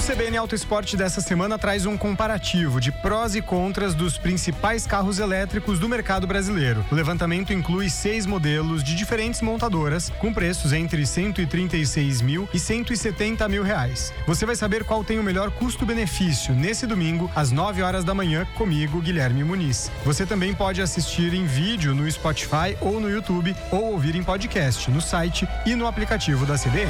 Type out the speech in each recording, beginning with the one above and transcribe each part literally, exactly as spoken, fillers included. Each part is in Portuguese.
C B N Auto Esporte dessa semana traz um comparativo de prós e contras dos principais carros elétricos do mercado brasileiro. O levantamento inclui seis modelos de diferentes montadoras, com preços entre cento e trinta e seis mil e cento e setenta mil reais. Você vai saber qual tem o melhor custo-benefício nesse domingo, às nove horas da manhã, comigo, Guilherme Muniz. Você também pode assistir em vídeo no Spotify ou no YouTube, ou ouvir em podcast no site e no aplicativo da C B N.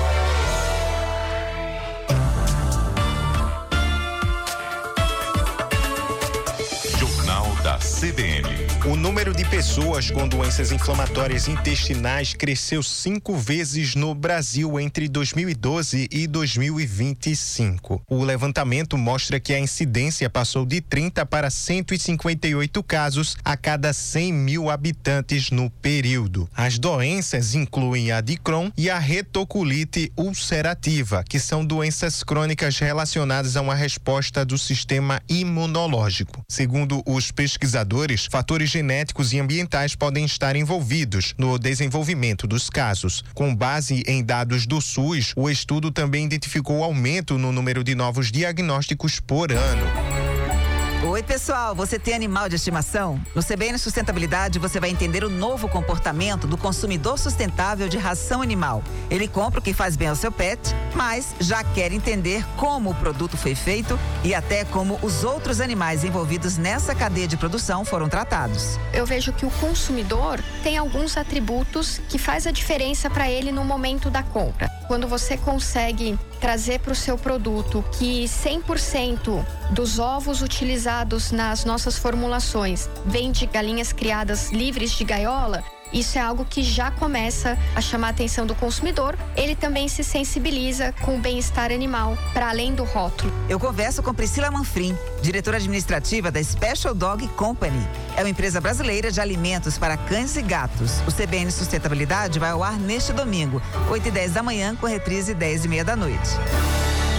Da C B N. O número de pessoas com doenças inflamatórias intestinais cresceu cinco vezes no Brasil entre dois mil e doze e dois mil e vinte e cinco. O levantamento mostra que a incidência passou de trinta para cento e cinquenta e oito casos a cada cem mil habitantes no período. As doenças incluem a de Crohn e a retocolite ulcerativa, que são doenças crônicas relacionadas a uma resposta do sistema imunológico. Segundo os pesquisadores, fatores genéticos e ambientais podem estar envolvidos no desenvolvimento dos casos. Com base em dados do SUS, o estudo também identificou aumento no número de novos diagnósticos por ano. Oi, pessoal, você tem animal de estimação? No C B N Sustentabilidade você vai entender o novo comportamento do consumidor sustentável de ração animal. Ele compra o que faz bem ao seu pet, mas já quer entender como o produto foi feito e até como os outros animais envolvidos nessa cadeia de produção foram tratados. Eu vejo que o consumidor tem alguns atributos que faz a diferença para ele no momento da compra. Quando você consegue trazer para o seu produto que cem por cento dos ovos utilizados nas nossas formulações vêm de galinhas criadas livres de gaiola, isso é algo que já começa a chamar a atenção do consumidor. Ele também se sensibiliza com o bem-estar animal, para além do rótulo. Eu converso com Priscila Manfrim, diretora administrativa da Special Dog Company. É uma empresa brasileira de alimentos para cães e gatos. O C B N Sustentabilidade vai ao ar neste domingo, oito e dez da manhã, com reprise dez e meia da noite.